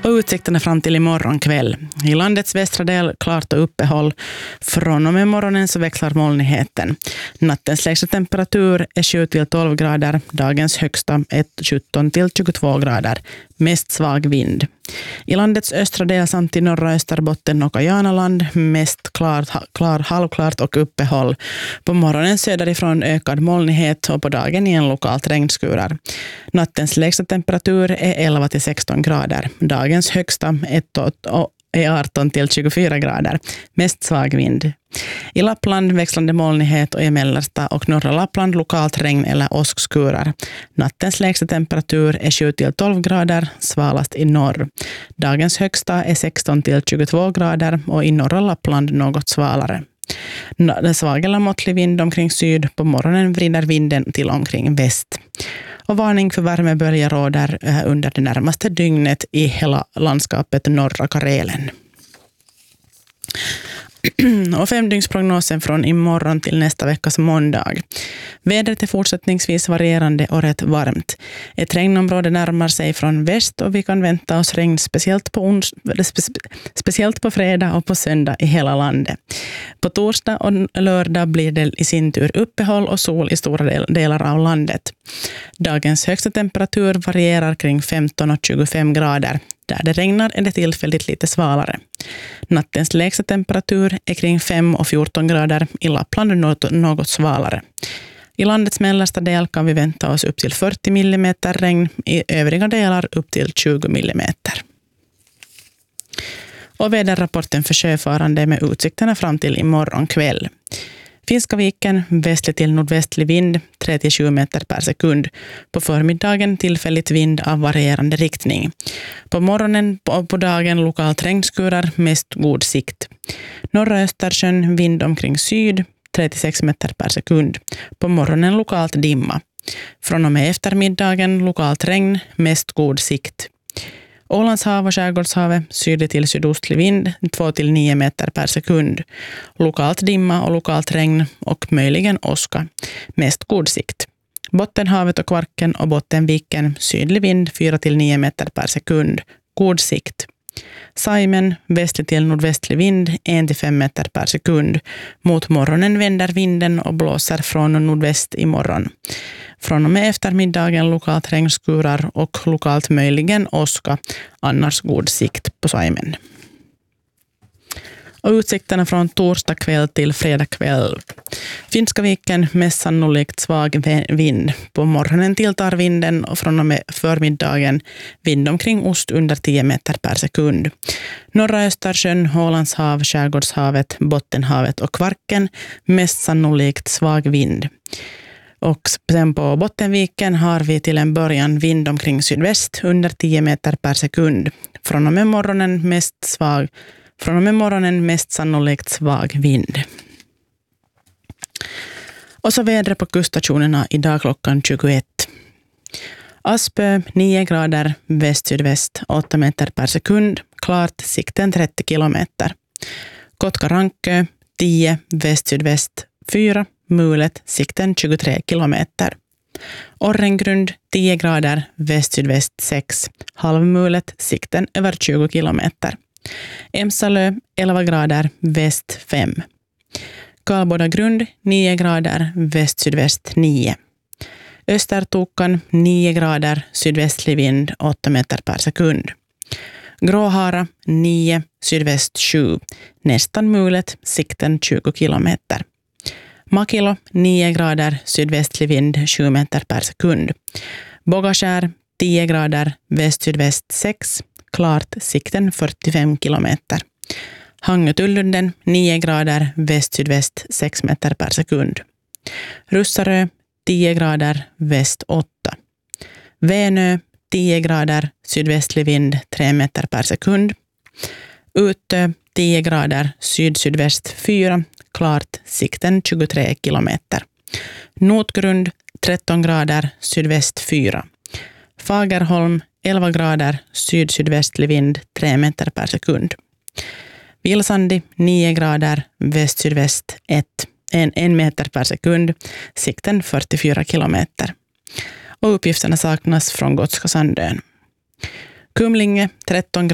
Och utsikterna fram till imorgon kväll. I landets västra del klart och uppehåll. Från och med morgonen så växlar molnigheten. Nattens lägsta temperatur är 7-12 grader. Dagens högsta är 17-22 grader. Mest svag vind. I landets östra del samt i norra Österbotten och Janaland mest halvklart och uppehåll. På morgonen söderifrån ökad molnighet och på dagen igen lokalt regnskurar. Nattens lägsta temperatur är 11-16 grader. Dagens högsta är 18-24 grader. Mest svag vind. I Lappland växlande molnighet och i mellersta och norra Lappland lokalt regn eller åskskurar. Nattens lägsta temperatur är 7-12 grader, svalast i norr. Dagens högsta är 16-22 grader och i norra Lappland något svalare. Det svag eller måttlig vind omkring syd. På morgonen vrider vinden till omkring väst. Och varning för värmebölja råder under det närmaste dygnet i hela landskapet norra Karelen. Och 5-dygnsprognosen från imorgon till nästa veckas måndag. Vädret är fortsättningsvis varierande och rätt varmt. Ett regnområde närmar sig från väst och vi kan vänta oss regn speciellt på fredag och på söndag i hela landet. På torsdag och lördag blir det i sin tur uppehåll och sol i stora delar av landet. Dagens högsta temperatur varierar kring 15 och 25 grader. Där det regnar är det tillfälligt lite svalare. Nattens lägsta temperatur är kring 5 och 14 grader, i Lappland något svalare. I landets mellersta del kan vi vänta oss upp till 40 mm regn, i övriga delar upp till 20 mm. Och väderrapporten för sjöfarande med utsikterna fram till imorgon kväll. Finska viken, västlig till nordvästlig vind, 37 meter per sekund. På förmiddagen tillfälligt vind av varierande riktning. På morgonen och på dagen lokalt regnskurar, mest god sikt. Norra Östersjön, vind omkring syd, 36 meter per sekund. På morgonen lokalt dimma. Från och med eftermiddagen lokalt regn, mest god sikt. Ålandshav och Skärgårdshavet, sydlig till sydostlig vind, 2-9 meter per sekund. Lokalt dimma och lokalt regn och möjligen åska. Mest god sikt. Bottenhavet och Kvarken och Bottenviken, sydlig vind, 4-9 meter per sekund. God sikt. Saimen, västlig till nordvästlig vind, 1-5 meter per sekund. Mot morgonen vänder vinden och blåser från nordväst imorgon. Från och med eftermiddagen lokalt regnskurar och lokalt möjligen åska, annars god sikt på Saimen. Och utsikterna från torsdag kväll till fredag kväll. Finska viken mest sannolikt svag vind. På morgonen tilltar vinden och från och med förmiddagen vind omkring ost under 10 meter per sekund. Norra Östersjön, Ålandshav, Skärgårdshavet, Bottenhavet och Kvarken mest sannolikt svag vind. Och sen på Bottenviken har vi till en början vind omkring sydväst under 10 meter per sekund. Från och med morgonen mest sannolikt svag vind. Och så vädret på kuststationerna idag klockan 21. Aspö 9 grader väst-sydväst 8 meter per sekund. Klart, sikten 30 kilometer. Kotka-Rankö 10 väst-sydväst 4. Mulet, sikten 23 kilometer. Orrengrund 10 grader väst-sydväst 6. Halvmulet, sikten över 20 kilometer. Emsalö 11 grader väst 5. Karlbodagrund 9 grader väst-sydväst 9. Östertokan 9 grader sydvästlig vind 8 meter per sekund. Gråhara 9 sydväst 7. Nästan mulet, sikten 20 kilometer. Makilo 9 grader sydvästlig vind 7 meter per sekund. Bogaskär 10 grader väst-sydväst 6. Klart, sikten 45 kilometer. Hangötullunden 9 grader väst-sydväst 6 meter per sekund. Russarö 10 grader väst 8. Vänö 10 grader sydvästlig vind 3 meter per sekund. Utö 10 grader syd-sydväst 4. Klart, sikten 23 kilometer. Notgrund 13 grader sydväst 4. Fagerholm 11 grader syd-sydvästlig vind 3 meter per sekund. Vilsandi 9 grader väst-sydväst 1 meter per sekund. Sikten 44 kilometer. Och uppgifterna saknas från Gotska Sandön. Kumlinge 13